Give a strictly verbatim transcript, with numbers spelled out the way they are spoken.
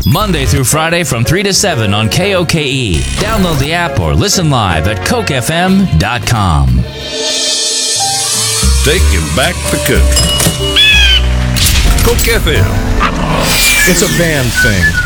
Monday through Friday from three to seven on K O K E. Download the app or listen live at coke f m dot com. Taking back the country. Coke F M. It's a band thing.